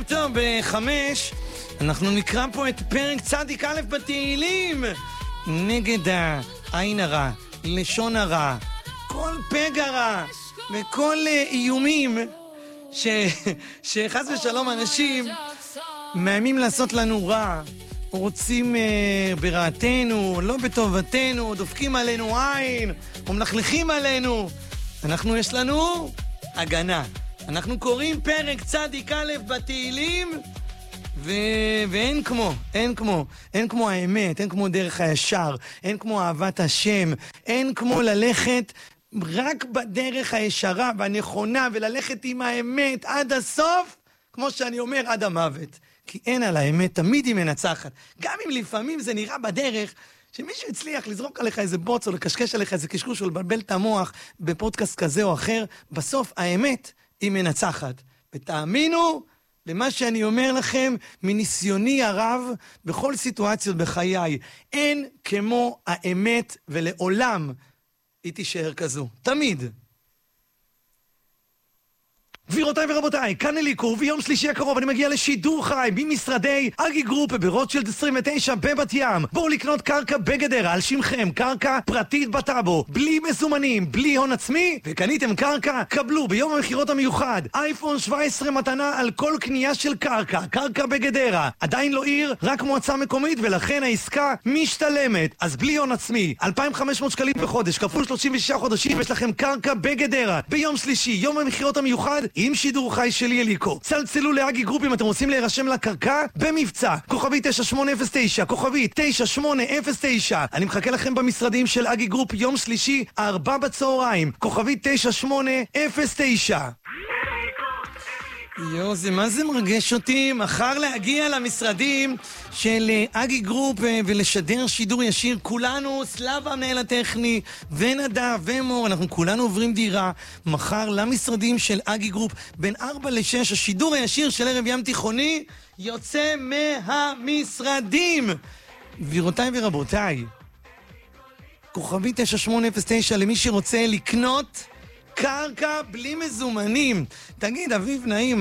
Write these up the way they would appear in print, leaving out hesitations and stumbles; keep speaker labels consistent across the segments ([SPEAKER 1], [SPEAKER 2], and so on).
[SPEAKER 1] טוב, ב5 אנחנו נקרא פה את פרק צדיק א' בתהילים. נגד העין הרע, לשון הרע, כל פגע רע וכל איומים שחס ושלום אנשים מאיימים לעשות לנו רע, רוצים ברעתנו, לא בטובתנו, דופקים עלינו עין, או מלכלכים עלינו. אנחנו יש לנו הגנה. אנחנו קוראים פרק צדיק א' בתהילים, ואין כמו האמת, אין כמו דרך הישר, אין כמו אהבת השם, אין כמו ללכת רק בדרך הישרה והנכונה, וללכת עם האמת עד הסוף, כמו שאני אומר, עד המוות. כי אין על האמת, תמיד היא מנצחת. גם אם לפעמים זה נראה בדרך שמישהו הצליח לזרוק עליך איזה בוץ, או לקשקש עליך איזה קשקוש, או לבלבל את המוח בפודקאסט כזה או אחר, בסוף האמת היא מנצחת. ותאמינו למה שאני אומר לכם מניסיוני הרב בכל סיטואציות בחיי, אין כמו האמת, ולעולם היא תישאר כזו. תמיד. גבירותיי ורבותיי, כאן אליקור, ויום שלישי הקרוב אני מגיע לשידור חי במשרדי אגי גרופ ברוטשילד 29 בבת ים. בואו לקנות קרקע בגדרה על שמכם, קרקע פרטית בטאבו, בלי מזומנים, בלי הון עצמי, וקניתם קרקע, קבלו ביום המחירות המיוחד אייפון 17 מתנה על כל קנייה של קרקע בגדרה. עדיין לא עיר, רק מועצה מקומית, ולכן העסקה משתלמת. אז בלי הון עצמי, 2,500 שקלים בחודש, כפול 36 חודשים, יש לכם קרקע בגדרה. ביום שלישי, יום המחירות המיוחד, עם שידור חי שלי אליקו. צלצלו לאגי גרופ אם אתם רוצים להירשם לקרקע במבצע. כוכבי 9809, כוכבי 9809. אני מחכה לכם במשרדים של אגי גרופ יום שלישי, 4 בצהריים. כוכבי 9809. זה מה זה מרגש אותי מחר להגיע למשרדים של אגי גרופ ולשדר שידור ישיר. כולנו, סלאבה המנהל הטכני ונדב ומור, אנחנו כולנו עוברים דירה מחר למשרדים של אגי גרופ בין 4 ל-6. השידור הישיר של ערב ים תיכוני יוצא מהמשרדים. גבירותיי ורבותיי, כוכבי 9809 למי שרוצה לקנות קרקע בלי מזומנים. תגיד, אביב נעים,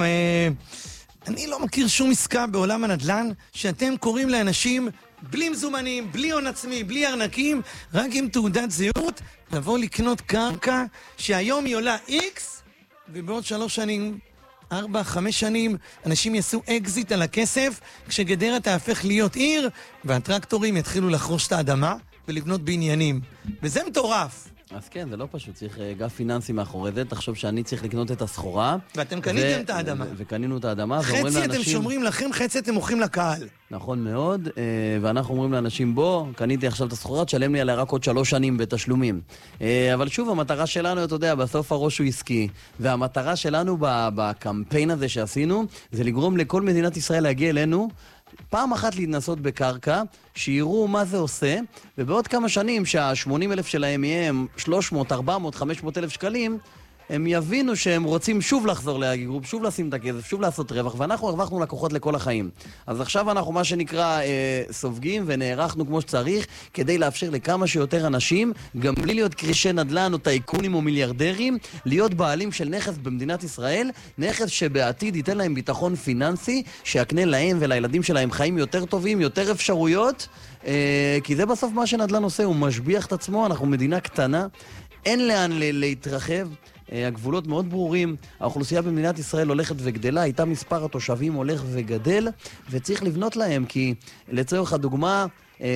[SPEAKER 1] אני לא מכיר שום עסקה בעולם הנדל"ן שאתם קוראים לאנשים בלי מזומנים, בלי הון עצמי, בלי ארנקים, רק עם תעודת זהות, לבוא לקנות קרקע שהיום היא עולה X, ובעוד 3 שנים, 4, 5 שנים, אנשים יעשו אקזיט על הכסף, כשגדרה תהפך להיות עיר, והטרקטורים יתחילו לחרוש את האדמה ולבנות בניינים. וזה מטורף.
[SPEAKER 2] אז כן, זה לא פשוט, צריך גף פיננסי מאחורי זה. תחשוב שאני צריך לקנות את הסחורה.
[SPEAKER 1] ואתם קניתם את האדמה.
[SPEAKER 2] וקנינו את האדמה.
[SPEAKER 1] חצי אתם שומרים לכם, חצי אתם מוכרים לקהל.
[SPEAKER 2] נכון מאוד, ואנחנו אומרים לאנשים, בוא, קניתי עכשיו את הסחורה, תשלם לי עליה רק עוד 3 שנים בתשלומים. אבל שוב, המטרה שלנו, אתה יודע, בסוף הראש הוא עסקי, והמטרה שלנו בקמפיין הזה שעשינו, זה לגרום לכל מדינת ישראל להגיע אלינו, פעם אחת להתנסות בקרקע, שיראו מה זה עושה, ובעוד כמה שנים שה-80,000 שלהם יהיה 300, 400, 500 אלף שקלים, הם יבינו שהם רוצים שוב לחזור לאגי גרופ, שוב לשים את הכסף, שוב לעשות רווח, ואנחנו הרווחנו לקוחות לכל החיים. אז עכשיו אנחנו מה שנקרא סופגים ונערכנו כמו שצריך, כדי לאפשר לכמה שיותר אנשים, גם בלי להיות קרישי נדל"ן או טייקונים או מיליארדרים, להיות בעלים של נכס במדינת ישראל, נכס שבעתיד ייתן להם ביטחון פיננסי, שיקנה להם ולילדים שלהם חיים יותר טובים, יותר אפשרויות, כי זה בסוף מה שנדל"ן עושה, הוא משביח את עצמו, אנחנו מדינה קטנה, אין לאן להתרחב, הגבולות מאוד ברורים, האוכלוסייה במדינת ישראל הולכת וגדלה, איתה מספר התושבים הולך וגדל, וצריך לבנות להם, כי לצורך הדוגמה,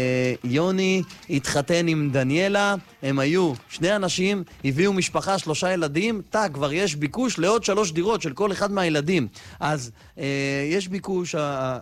[SPEAKER 2] יוני התחתן עם דניאלה, הם היו 2 אנשים, הביאו משפחה 3 ילדים, כבר יש ביקוש לעוד 3 דירות של כל אחד מהילדים. אז יש ביקוש,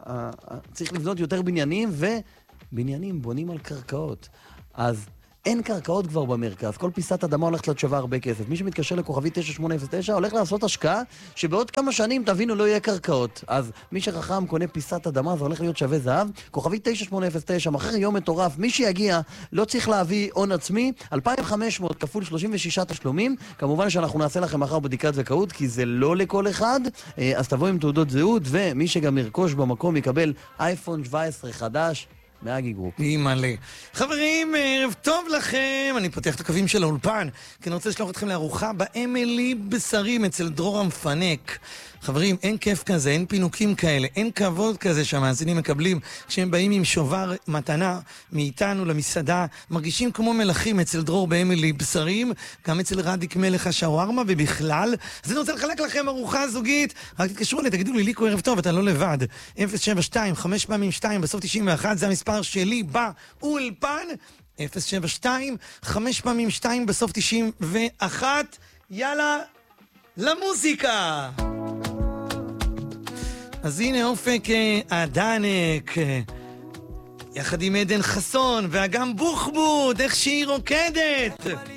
[SPEAKER 2] צריך לבנות יותר בניינים, ובניינים בונים על קרקעות. אז אין קרקעות כבר במרכז, כל פיסת אדמה הולכת להיות שווה הרבה כסף. מי שמתקשר לכוכבי 9809 הולך לעשות השקעה שבעוד כמה שנים תבינו לא יהיה קרקעות. אז מי שחכם קונה פיסת אדמה זה הולך להיות שווה זהב. כוכבי 9809, מחר יום מטורף, מי שיגיע לא צריך להביא הון עצמי, 2,500 כפול 36 תשלומים. כמובן שאנחנו נעשה לכם מחר בדיקת זכאות, כי זה לא לכל אחד, אז תבוא עם תעודות זהות, ומי שגם ירכוש במקום יקבל אייפון 17 חדש מאגי גרופ.
[SPEAKER 1] מלא. חברים, ערב טוב לכם. אני פותח את הקווים של האולפן, כי אני רוצה לשלוח אתכם לארוחה באמילי בשרים אצל דרור המפנק. חברים, אין כיף כזה, אין פינוקים כאלה, אין כבוד כזה שהמאזינים מקבלים כשהם באים עם שובר מתנה מאיתנו למסעדה, מרגישים כמו מלכים אצל דרור באמילי בשרים, גם אצל רדיק מלך השווארמה ובכלל. אז אני רוצה לחלק לכם ארוחה זוגית, רק תתקשרו לי, תגידו לי, ליקו ערב טוב, אתה לא לבד. 072, 5 פעמים 2 בסוף 91, זה המספר שלי באולפן. 072, 5 פעמים 2 בסוף 91. יאללה, למוזיקה. אז הנה אופק הדנק, יחד עם עדן חסון ואגם בוחבוד, איך שהיא רוקדת.